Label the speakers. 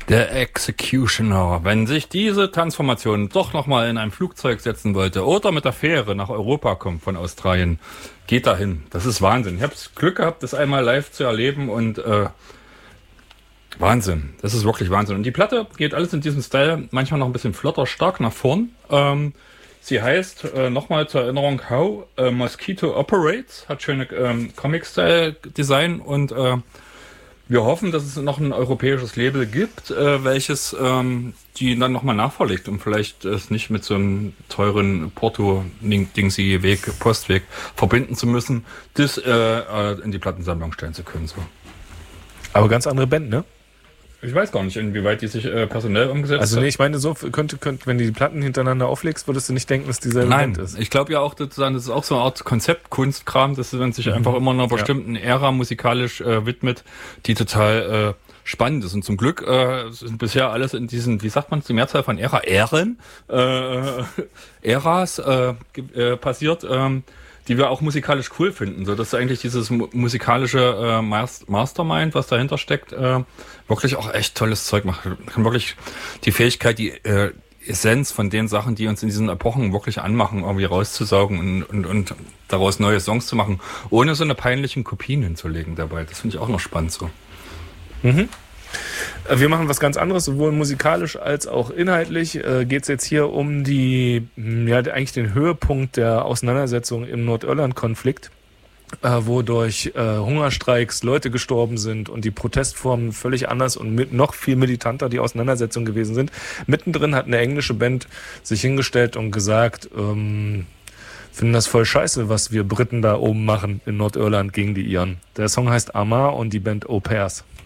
Speaker 1: Der Executioner. Wenn sich diese Transformation doch nochmal in ein Flugzeug setzen wollte oder mit der Fähre nach Europa kommt von Australien, geht dahin. Das ist Wahnsinn. Ich habe das Glück gehabt, das einmal live zu erleben und Wahnsinn. Das ist wirklich Wahnsinn. Und die Platte geht alles in diesem Style, manchmal noch ein bisschen flotter, stark nach vorn. Sie heißt, nochmal zur Erinnerung, How Mosquito Operates, hat schöne Comic-Style-Design und wir hoffen, dass es noch ein europäisches Label gibt, welches die dann nochmal nachverlegt und vielleicht es nicht mit so einem teuren Porto-Dingsy-Weg, Postweg verbinden zu müssen, das in die Plattensammlung stellen zu können. So.
Speaker 2: Aber ganz andere Band, ne?
Speaker 1: Ich weiß gar nicht, inwieweit die sich personell umgesetzt hat.
Speaker 2: Also nee, ich meine, so könnte, wenn du die Platten hintereinander auflegst, würdest du nicht denken, dass dieselbe Band ist.
Speaker 1: Ich glaube ja auch, das ist auch so eine Art Konzeptkunstkram, dass man sich einfach immer einer bestimmten Ära musikalisch widmet, die total spannend ist. Und zum Glück sind bisher alles in diesen, wie sagt man, die Mehrzahl von Äras passiert, die wir auch musikalisch cool finden. So, dass eigentlich dieses musikalische Mastermind, was dahinter steckt, wirklich auch echt tolles Zeug macht. Kann wirklich die Fähigkeit, die Essenz von den Sachen, die uns in diesen Epochen wirklich anmachen, irgendwie rauszusaugen und daraus neue Songs zu machen, ohne so eine peinlichen Kopien hinzulegen dabei. Das finde ich auch noch spannend so.
Speaker 2: Mhm. Wir machen was ganz anderes, sowohl musikalisch als auch inhaltlich. Geht es jetzt hier um eigentlich den Höhepunkt der Auseinandersetzung im Nordirland-Konflikt, wo durch Hungerstreiks Leute gestorben sind und die Protestformen völlig anders und noch viel militanter die Auseinandersetzung gewesen sind. Mittendrin hat eine englische Band sich hingestellt und gesagt, finden das voll scheiße, was wir Briten da oben machen in Nordirland gegen die Iren. Der Song heißt Armagh und die Band Au Pairs.